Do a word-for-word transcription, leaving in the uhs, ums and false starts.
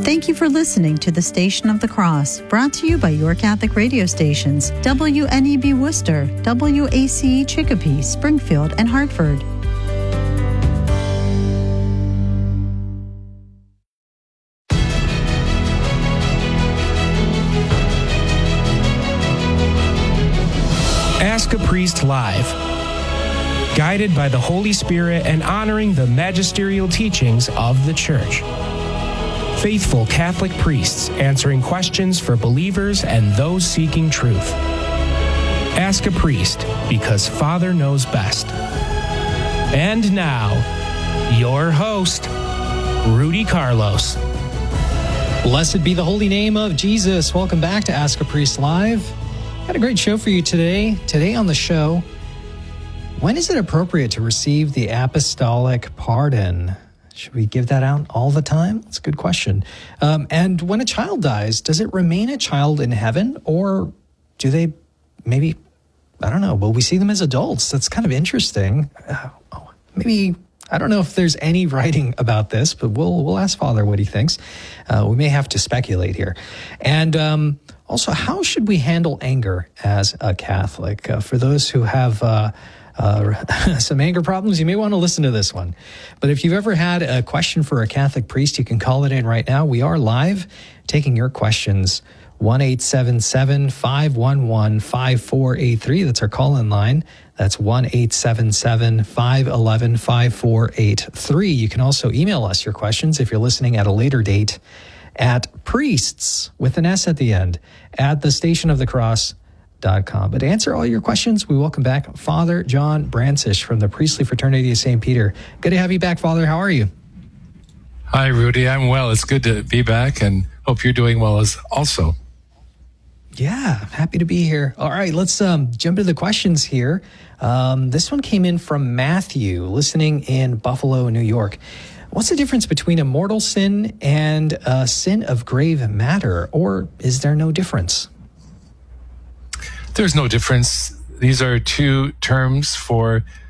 Thank you for listening to the Station of the Cross, brought to you by your Catholic radio stations, W N E B Worcester, W A C E Chicopee, Springfield, and Hartford. Ask a Priest Live. Guided by the Holy Spirit and honoring the magisterial teachings of the Church. Faithful Catholic priests answering questions for believers and those seeking truth. Ask a Priest, because Father knows best. And now, your host, Rudy Carlos. Blessed be the holy name of Jesus. Welcome back to Ask a Priest Live. Got a great show for you today. Today on the show, when is it appropriate to receive the apostolic pardon? Should we give that out all the time? That's a good question. Um, and when a child dies, does it remain a child in heaven, or do they maybe, I don't know, will we see them as adults? That's kind of interesting. Uh, oh, maybe, I don't know if there's any writing about this, but we'll we'll ask Father what he thinks. Uh, we may have to speculate here. And um, also, how should we handle anger as a Catholic? Uh, for those who have Uh, Uh, some anger problems, you may want to listen to this one. But if you've ever had a question for a Catholic priest, you can call it in right now. We are live taking your questions. one eight seven seven, five one one, five four eight three. That's our call-in line. That's one eight seven seven, five one one, five four eight three. You can also email us your questions if you're listening at a later date at priests, with an S at the end, at the Station of the Cross. Dot com. But to answer all your questions, we welcome back Father John Brancish from the Priestly Fraternity of Saint Peter. Good to have you back, Father. How are you? Hi, Rudy. I'm well. It's good to be back, and hope you're doing well as also. Yeah, happy to be here. All right, let's um, jump into the questions here. Um, this one came in from Matthew, listening in Buffalo, New York. What's the difference between a mortal sin and a sin of grave matter, or is there no difference? There's no difference. These are two terms for